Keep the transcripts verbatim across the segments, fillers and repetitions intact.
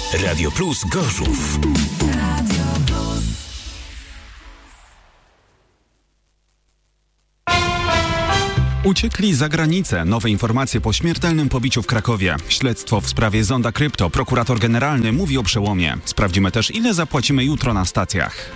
Radio Plus Gorzów. Uciekli za granicę. Nowe informacje po śmiertelnym pobiciu w Krakowie. Śledztwo w sprawie zonda krypto. Prokurator generalny mówi o przełomie. Sprawdzimy też, ile zapłacimy jutro na stacjach.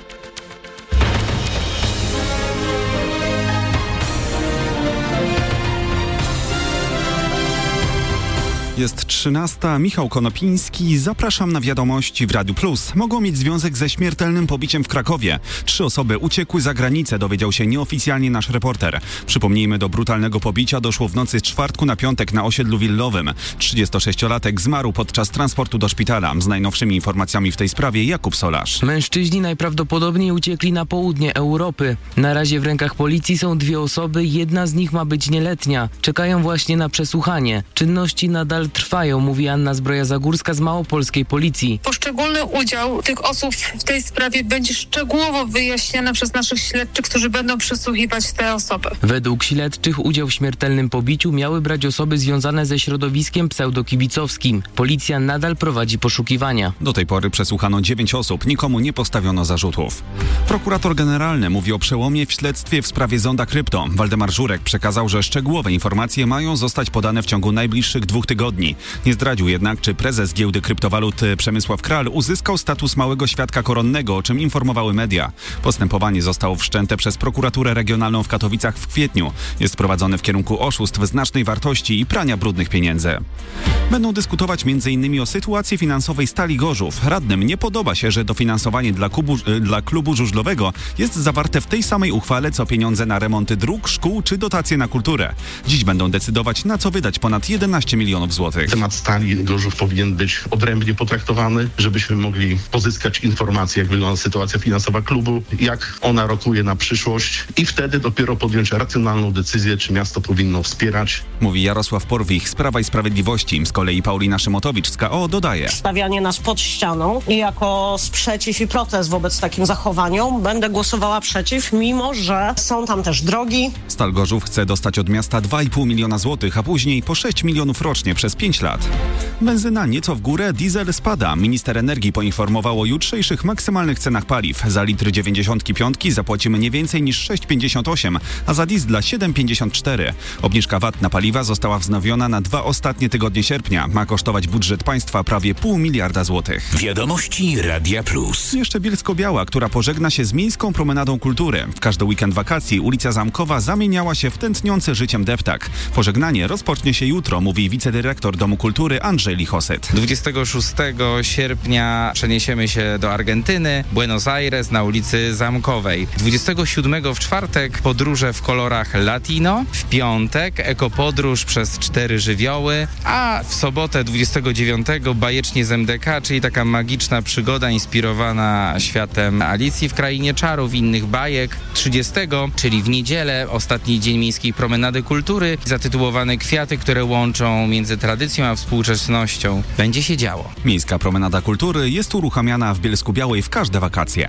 Jest trzynasta. Michał Konopiński. Zapraszam na wiadomości w Radiu Plus. Mogą mieć związek ze śmiertelnym pobiciem w Krakowie. Trzy osoby uciekły za granicę, dowiedział się nieoficjalnie nasz reporter. Przypomnijmy, do brutalnego pobicia doszło w nocy z czwartku na piątek na osiedlu Willowym. trzydziestosześciolatek zmarł podczas transportu do szpitala. Z najnowszymi informacjami w tej sprawie Jakub Solarz. Mężczyźni najprawdopodobniej uciekli na południe Europy. Na razie w rękach policji są dwie osoby, jedna z nich ma być nieletnia. Czekają właśnie na przesłuchanie. Czynności nadal trwają, mówi Anna Zbroja-Zagórska z małopolskiej policji. Poszczególny udział tych osób w tej sprawie będzie szczegółowo wyjaśniany przez naszych śledczych, którzy będą przesłuchiwać te osoby. Według śledczych udział w śmiertelnym pobiciu miały brać osoby związane ze środowiskiem pseudokibicowskim. Policja nadal prowadzi poszukiwania. Do tej pory przesłuchano dziewięć osób, nikomu nie postawiono zarzutów. Prokurator generalny mówi o przełomie w śledztwie w sprawie zonda krypto. Waldemar Żurek przekazał, że szczegółowe informacje mają zostać podane w ciągu najbliższych dwóch tygodni. Nie zdradził jednak, czy prezes giełdy kryptowalut Przemysław Kral uzyskał status małego świadka koronnego, o czym informowały media. Postępowanie zostało wszczęte przez prokuraturę regionalną w Katowicach w kwietniu. Jest prowadzone w kierunku oszustw znacznej wartości i prania brudnych pieniędzy. Będą dyskutować między innymi o sytuacji finansowej Stali Gorzów. Radnym nie podoba się, że dofinansowanie dla, kubu, dla klubu żużlowego jest zawarte w tej samej uchwale, co pieniądze na remonty dróg, szkół czy dotacje na kulturę. Dziś będą decydować, na co wydać ponad jedenaście milionów złotych. Temat Stali Gorzów powinien być odrębnie potraktowany, żebyśmy mogli pozyskać informacje, jak wygląda sytuacja finansowa klubu, jak ona rokuje na przyszłość i wtedy dopiero podjąć racjonalną decyzję, czy miasto powinno wspierać. Mówi Jarosław Porwich z Prawa i Sprawiedliwości. Z kolei Paulina Szymotowicz z K O dodaje. Stawianie nas pod ścianą i jako sprzeciw i protest wobec takim zachowaniom będę głosowała przeciw, mimo że są tam też drogi. Stal Gorzów chce dostać od miasta dwa i pół miliona złotych, a później po sześć milionów rocznie przez pięć lat. Benzyna nieco w górę, diesel spada. Minister energii poinformował o jutrzejszych maksymalnych cenach paliw. Za litr dziewięćdziesiątki piątki zapłacimy nie więcej niż sześć pięćdziesiąt osiem, a za diesla siedem pięćdziesiąt cztery. Obniżka V A T na paliwa została wznowiona na dwa ostatnie tygodnie sierpnia. Ma kosztować budżet państwa prawie pół miliarda złotych. Wiadomości Radia Plus. Jeszcze Bielsko-Biała, która pożegna się z Miejską Promenadą Kultury. W każdy weekend wakacji ulica Zamkowa zamieniała się w tętniący życiem deptak. Pożegnanie rozpocznie się jutro, mówi wicedyrektor Domu Kultury Andrzej Lichoset. dwudziestego szóstego sierpnia przeniesiemy się do Argentyny, Buenos Aires na ulicy Zamkowej. dwudziestego siódmego w czwartek podróże w kolorach latino, w piątek ekopodróż przez cztery żywioły, a w sobotę dwudziestego dziewiątego bajecznie z M D K, czyli taka magiczna przygoda inspirowana światem Alicji w Krainie Czarów i innych bajek. trzydziestego, czyli w niedzielę, ostatni dzień Miejskiej Promenady Kultury, zatytułowany Kwiaty, które łączą między tradycją a współczesnością. Będzie się działo. Miejska Promenada Kultury jest uruchamiana w Bielsku-Białej w każde wakacje.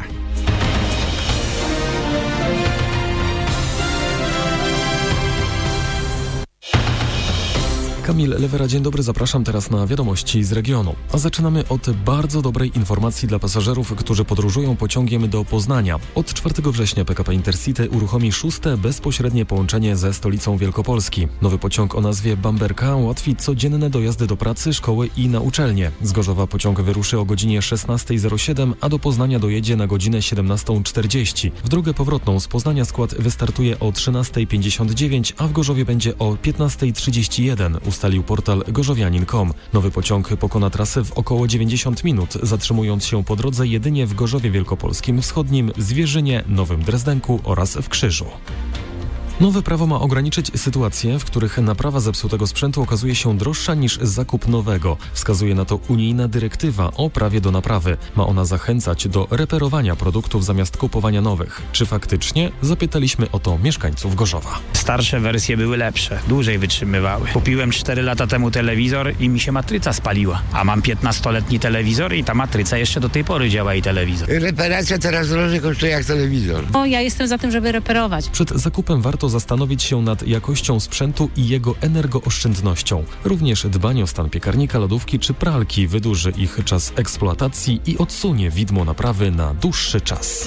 Kamil Lewera, dzień dobry, zapraszam teraz na wiadomości z regionu. A zaczynamy od bardzo dobrej informacji dla pasażerów, którzy podróżują pociągiem do Poznania. Od czwartego września P K P Intercity uruchomi szóste bezpośrednie połączenie ze stolicą Wielkopolski. Nowy pociąg o nazwie Bamberka ułatwi codzienne dojazdy do pracy, szkoły i na uczelnie. Z Gorzowa pociąg wyruszy o godzinie szesnasta zero siedem, a do Poznania dojedzie na godzinę siedemnasta czterdzieści. W drogę powrotną z Poznania skład wystartuje o trzynasta pięćdziesiąt dziewięć, a w Gorzowie będzie o piętnasta trzydzieści jeden. Ustalił portal gorzowianin kropka com. Nowy pociąg pokona trasę w około dziewięćdziesiąt minut, zatrzymując się po drodze jedynie w Gorzowie Wielkopolskim Wschodnim, Zwierzynie, Nowym Drezdenku oraz w Krzyżu. Nowe prawo ma ograniczyć sytuacje, w których naprawa zepsutego sprzętu okazuje się droższa niż zakup nowego. Wskazuje na to unijna dyrektywa o prawie do naprawy. Ma ona zachęcać do reperowania produktów zamiast kupowania nowych. Czy faktycznie? Zapytaliśmy o to mieszkańców Gorzowa. Starsze wersje były lepsze, dłużej wytrzymywały. Kupiłem cztery lata temu telewizor i mi się matryca spaliła. A mam piętnastoletni telewizor i ta matryca jeszcze do tej pory działa i telewizor. Reparacja teraz drożej kosztuje jak telewizor. O, ja jestem za tym, żeby reperować. Przed zakupem warto warto zastanowić się nad jakością sprzętu i jego energooszczędnością. Również dbanie o stan piekarnika, lodówki czy pralki wydłuży ich czas eksploatacji i odsunie widmo naprawy na dłuższy czas.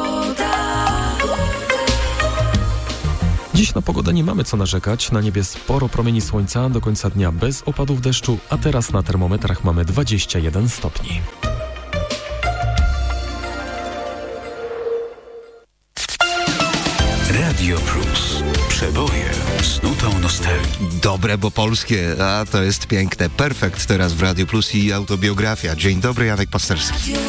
Dziś na pogodę nie mamy co narzekać. Na niebie sporo promieni słońca, do końca dnia bez opadów deszczu, a teraz na termometrach mamy dwadzieścia jeden stopni. Radio Plus. Przeboje z nutą nostalgii. Dobre, bo polskie, a to jest piękne. Perfekt teraz w Radio Plus i autobiografia. Dzień dobry, Janek Pasterski.